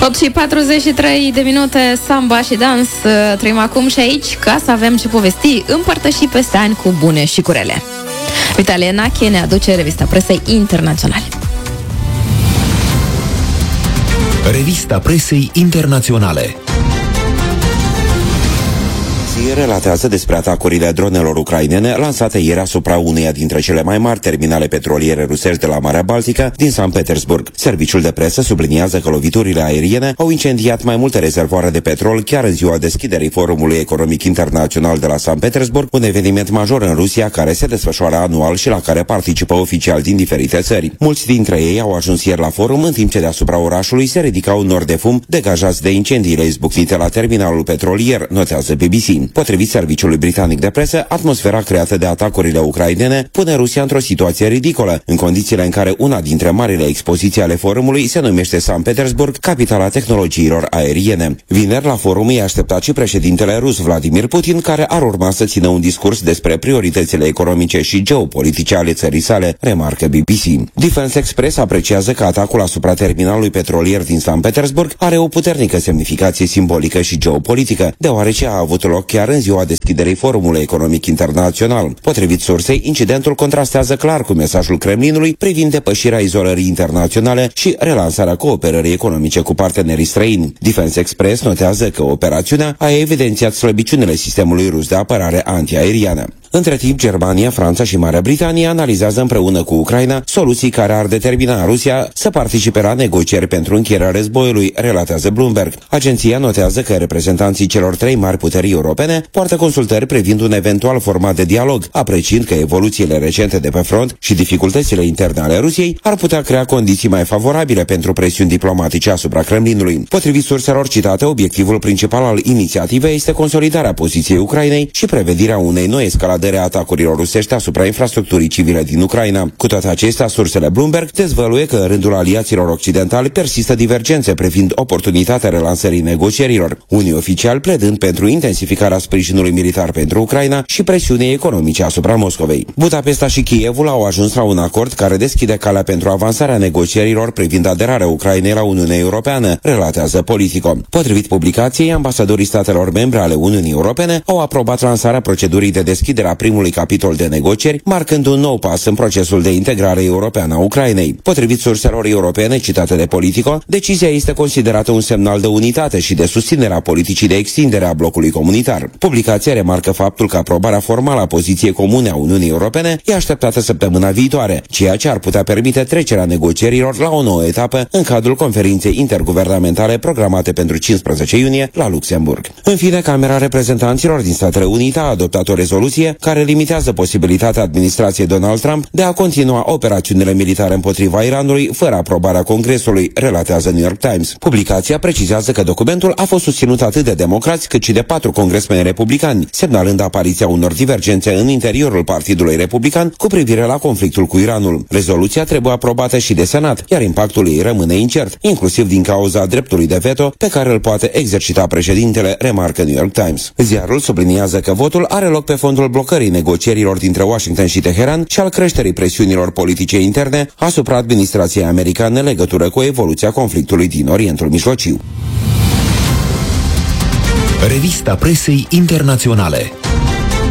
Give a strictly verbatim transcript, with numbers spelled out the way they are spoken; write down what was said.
opt și patruzeci și trei de minute, samba și dans. Trăim acum și aici ca să avem ce povesti, împărtăși peste ani cu bune și cu rele. Vitalie Enache ne aduce revista presei internaționale. Revista presei internaționale relatează despre atacurile dronelor ucrainene lansate ieri asupra uneia dintre cele mai mari terminale petroliere rusești de la Marea Baltică din Sankt Petersburg. Serviciul de presă subliniază că loviturile aeriene au incendiat mai multe rezervoare de petrol chiar în ziua deschiderii Forumului Economic Internațional de la Sankt Petersburg, un eveniment major în Rusia care se desfășoară anual și la care participă oficiali din diferite țări. Mulți dintre ei au ajuns ieri la forum, în timp ce deasupra orașului se ridicau nori de fum degajați de incendiile izbucnite la terminalul petrolier, notează B B C. Potrivit serviciului britanic de presă, atmosfera creată de atacurile ucrainene pune Rusia într-o situație ridicolă, în condițiile în care una dintre marile expoziții ale forumului se numește Sankt Petersburg, capitala tehnologiilor aeriene. Vineri la forum e așteptat și președintele rus Vladimir Putin, care ar urma să țină un discurs despre prioritățile economice și geopolitice ale țării sale, remarcă B B C. Defense Express apreciază că atacul asupra terminalului petrolier din Sankt Petersburg are o puternică semnificație simbolică și geopolitică, deoarece a avut loc chiar în ziua deschiderii Forumului Economic Internațional. Potrivit sursei, incidentul contrastează clar cu mesajul Kremlinului privind depășirea izolării internaționale și relansarea cooperării economice cu partenerii străini. Defense Express notează că operațiunea a evidențiat slăbiciunile sistemului rus de apărare antiaeriană. Între timp, Germania, Franța și Marea Britanie analizează împreună cu Ucraina soluții care ar determina Rusia să participe la negocieri pentru încheierea războiului, relatează Bloomberg. Agenția notează că reprezentanții celor trei mari puteri europene poartă consultări privind un eventual format de dialog, apreciind că evoluțiile recente de pe front și dificultățile interne ale Rusiei ar putea crea condiții mai favorabile pentru presiuni diplomatice asupra Kremlinului. Potrivit surselor citate, obiectivul principal al inițiativei este consolidarea poziției Ucrainei și prevedirea unei noi escaladări a atacurilor rusești asupra infrastructurii civile din Ucraina. Cu toate acestea, sursele Bloomberg dezvăluie că în rândul aliaților occidentali persistă divergențe privind oportunitatea relansării negocierilor, unii oficiali pledând pentru intensificarea sprijinului militar pentru Ucraina și presiunii economice asupra Moscovei. Budapesta și Kievul au ajuns la un acord care deschide calea pentru avansarea negocierilor privind aderarea Ucrainei la Uniunea Europeană, relatează Politico. Potrivit publicației, ambasadorii statelor membre ale Uniunii Europene au aprobat lansarea procedurii de deschidere a primului capitol de negocieri, marcând un nou pas în procesul de integrare europeană a Ucrainei. Potrivit surselor europene citate de Politico, decizia este considerată un semnal de unitate și de susținere a politicii de extindere a blocului comunitar. Publicația remarcă faptul că aprobarea formală a poziției comune a Uniunii Europene e așteptată săptămâna viitoare, ceea ce ar putea permite trecerea negocierilor la o nouă etapă în cadrul conferinței interguvernamentale programate pentru cincisprezece iunie la Luxemburg. În fine, Camera Reprezentanților din Statele Unite a adoptat o rezoluție care limitează posibilitatea administrației Donald Trump de a continua operațiunile militare împotriva Iranului fără aprobarea Congresului, relatează New York Times. Publicația precizează că documentul a fost susținut atât de democrați cât și de patru congresmeni republicani, semnalând apariția unor divergențe în interiorul Partidului Republican cu privire la conflictul cu Iranul. Rezoluția trebuie aprobată și de Senat, iar impactul ei rămâne incert, inclusiv din cauza dreptului de veto pe care îl poate exercita președintele, remarcă New York Times. Ziarul subliniază că votul are loc pe fondul blocării negocierilor dintre Washington și Teheran și al creșterii presiunilor politice interne asupra administrației americane în legătură cu evoluția conflictului din Orientul Mijlociu. Revista presei internaționale.